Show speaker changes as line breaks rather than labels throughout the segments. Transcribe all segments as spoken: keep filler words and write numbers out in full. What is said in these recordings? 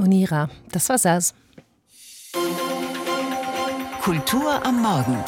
Unira, das war Saz.
Kultur am Morgen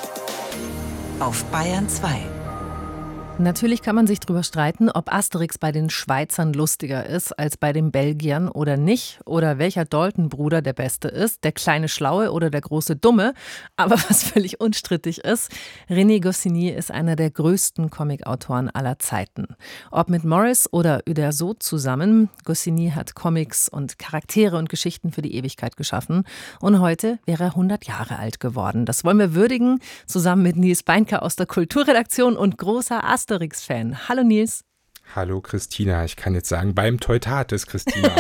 auf Bayern zwei.
Natürlich kann man sich darüber streiten, ob Asterix bei den Schweizern lustiger ist als bei den Belgiern oder nicht. Oder welcher Dalton-Bruder der Beste ist, der kleine Schlaue oder der große Dumme. Aber was völlig unstrittig ist, René Goscinny ist einer der größten Comicautoren aller Zeiten. Ob mit Morris oder Uderzo zusammen, Goscinny hat Comics und Charaktere und Geschichten für die Ewigkeit geschaffen. Und heute wäre er hundert Jahre alt geworden. Das wollen wir würdigen, zusammen mit Nils Beinke aus der Kulturredaktion und großer Asterix Asterix-Fan. Hallo Nils.
Hallo Christina. Ich kann jetzt sagen, beim Teutates, Christina.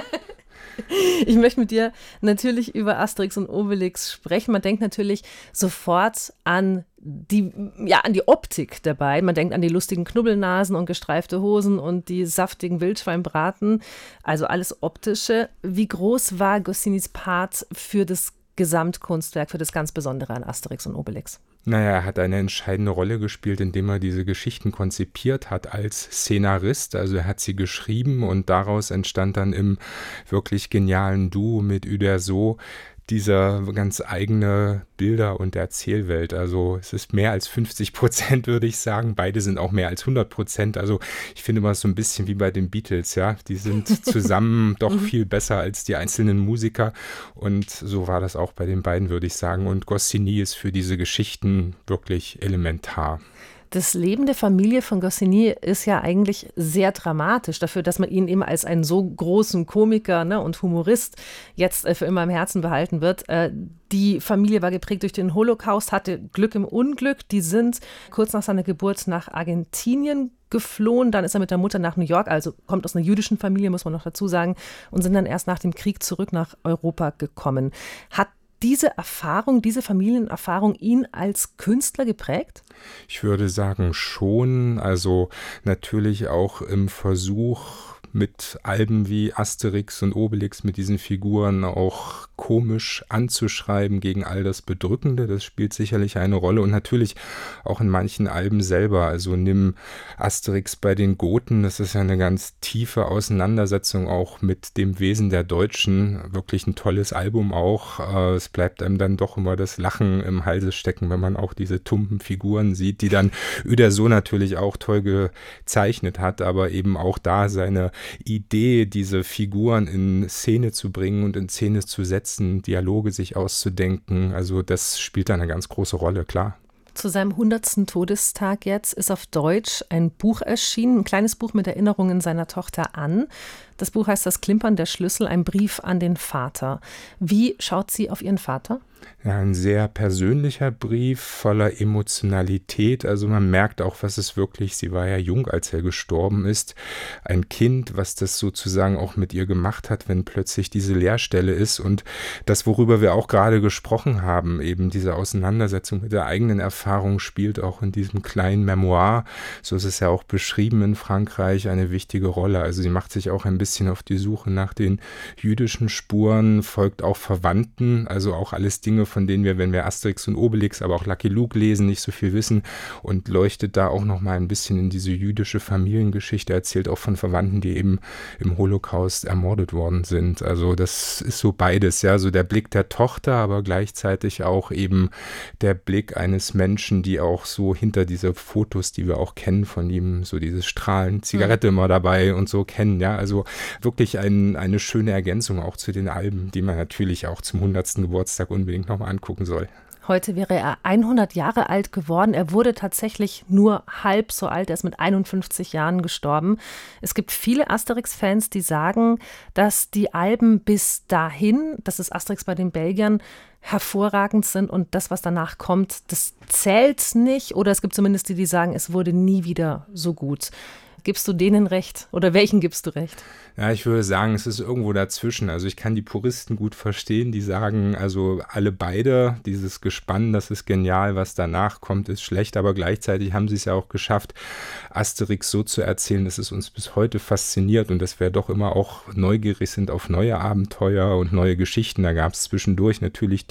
Ich möchte mit dir natürlich über Asterix und Obelix sprechen. Man denkt natürlich sofort an die, ja, an die Optik der beiden. Man denkt an die lustigen Knubbelnasen und gestreifte Hosen und die saftigen Wildschweinbraten. Also alles Optische. Wie groß war Goscinnys Part für das Gesamtkunstwerk, für das ganz Besondere an Asterix und Obelix?
Naja, er hat eine entscheidende Rolle gespielt, indem er diese Geschichten konzipiert hat als Szenarist. Also er hat sie geschrieben und daraus entstand dann im wirklich genialen Duo mit Uderzo diese ganz eigene Bilder- und Erzählwelt. Also es ist mehr als fünfzig Prozent, würde ich sagen. Beide sind auch mehr als hundert Prozent. Also ich finde immer so ein bisschen wie bei den Beatles, ja. Die sind zusammen doch viel besser als die einzelnen Musiker. Und so war das auch bei den beiden, würde ich sagen. Und Goscinny ist für diese Geschichten wirklich elementar.
Das Leben der Familie von Goscinny ist ja eigentlich sehr dramatisch dafür, dass man ihn eben als einen so großen Komiker, ne, und Humorist jetzt äh, für immer im Herzen behalten wird. Äh, die Familie war geprägt durch den Holocaust, hatte Glück im Unglück. Die sind kurz nach seiner Geburt nach Argentinien geflohen. Dann ist er mit der Mutter nach New York, also kommt aus einer jüdischen Familie, muss man noch dazu sagen, und sind dann erst nach dem Krieg zurück nach Europa gekommen. Hat diese Erfahrung, diese Familienerfahrung ihn als Künstler geprägt?
Ich würde sagen schon, also natürlich auch im Versuch mit Alben wie Asterix und Obelix, mit diesen Figuren auch komisch anzuschreiben gegen all das Bedrückende, das spielt sicherlich eine Rolle und natürlich auch in manchen Alben selber, also nimm Asterix bei den Goten, das ist ja eine ganz tiefe Auseinandersetzung auch mit dem Wesen der Deutschen, wirklich ein tolles Album auch, es bleibt einem dann doch immer das Lachen im Halse stecken, wenn man auch diese tumpen Figuren sieht, die dann Uderzo natürlich auch toll gezeichnet hat, aber eben auch da seine Idee, diese Figuren in Szene zu bringen und in Szene zu setzen, Dialoge sich auszudenken, also das spielt da eine ganz große Rolle, klar.
Zu seinem hundertsten Todestag jetzt ist auf Deutsch ein Buch erschienen, ein kleines Buch mit Erinnerungen seiner Tochter Ann. Das Buch heißt Das Klimpern der Schlüssel, ein Brief an den Vater. Wie schaut sie auf ihren Vater?
Ja, ein sehr persönlicher Brief voller Emotionalität. Also man merkt auch, was es wirklich, sie war ja jung, als er gestorben ist, ein Kind, was das sozusagen auch mit ihr gemacht hat, wenn plötzlich diese Leerstelle ist. Und das, worüber wir auch gerade gesprochen haben, eben diese Auseinandersetzung mit der eigenen Erfahrung, spielt auch in diesem kleinen Memoir, so ist es ja auch beschrieben in Frankreich, eine wichtige Rolle. Also sie macht sich auch ein bisschen auf die Suche nach den jüdischen Spuren, folgt auch Verwandten, also auch alles Dinge, von denen wir, wenn wir Asterix und Obelix, aber auch Lucky Luke lesen, nicht so viel wissen und leuchtet da auch noch mal ein bisschen in diese jüdische Familiengeschichte, erzählt auch von Verwandten, die eben im Holocaust ermordet worden sind. Also das ist so beides, ja, so der Blick der Tochter, aber gleichzeitig auch eben der Blick eines Menschen, die auch so hinter diese Fotos, die wir auch kennen von ihm, so dieses Strahlen, Zigarette immer dabei und so kennen, ja, also wirklich ein, eine schöne Ergänzung auch zu den Alben, die man natürlich auch zum hundertsten Geburtstag unbedingt nochmal angucken soll.
Heute wäre er hundert Jahre alt geworden. Er wurde tatsächlich nur halb so alt. Er ist mit einundfünfzig Jahren gestorben. Es gibt viele Asterix-Fans, die sagen, dass die Alben bis dahin, das ist Asterix bei den Belgiern, hervorragend sind und das, was danach kommt, das zählt nicht. Oder es gibt zumindest die, die sagen, es wurde nie wieder so gut. Gibst du denen recht oder welchen gibst du recht?
Ja, ich würde sagen, es ist irgendwo dazwischen. Also ich kann die Puristen gut verstehen, die sagen, also alle beide, dieses Gespann, das ist genial, was danach kommt, ist schlecht, aber gleichzeitig haben sie es ja auch geschafft, Asterix so zu erzählen, dass es uns bis heute fasziniert und dass wir doch immer auch neugierig sind auf neue Abenteuer und neue Geschichten. Da gab es zwischendurch natürlich Tief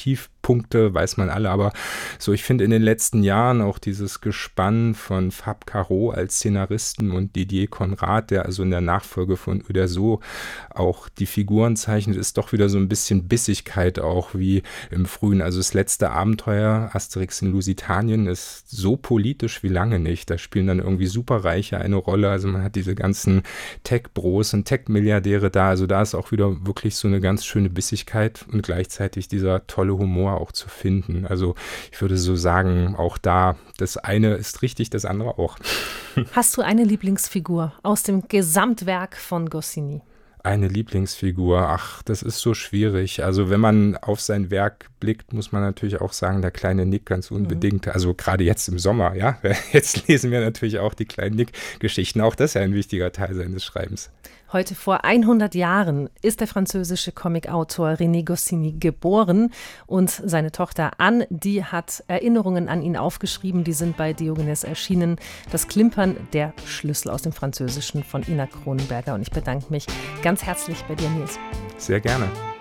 Punkte, weiß man alle, aber so, ich finde in den letzten Jahren auch dieses Gespann von Fab Caro als Szenaristen und Didier Conrad, der also in der Nachfolge von Uderzo auch die Figuren zeichnet, ist doch wieder so ein bisschen Bissigkeit auch wie im Frühen. Also das letzte Abenteuer, Asterix in Lusitanien, ist so politisch wie lange nicht. Da spielen dann irgendwie Superreiche eine Rolle. Also man hat diese ganzen Tech-Bros und Tech-Milliardäre da. Also da ist auch wieder wirklich so eine ganz schöne Bissigkeit und gleichzeitig dieser tolle Humor auch zu finden. Also ich würde so sagen, auch da, das eine ist richtig, das andere auch.
Hast du eine Lieblingsfigur aus dem Gesamtwerk von Goscinny?
Eine Lieblingsfigur, ach, das ist so schwierig. Also wenn man auf sein Werk blickt, muss man natürlich auch sagen, der kleine Nick ganz unbedingt. Mhm. Also gerade jetzt im Sommer, ja. Jetzt lesen wir natürlich auch die kleinen Nick-Geschichten. Auch das ist ja ein wichtiger Teil seines Schreibens.
Heute vor hundert Jahren ist der französische Comicautor René Goscinny geboren und seine Tochter Anne, die hat Erinnerungen an ihn aufgeschrieben, die sind bei Diogenes erschienen. Das Klimpern der Schlüssel aus dem Französischen von Ina Kronenberger und ich bedanke mich ganz herzlich bei dir, Nils.
Sehr gerne.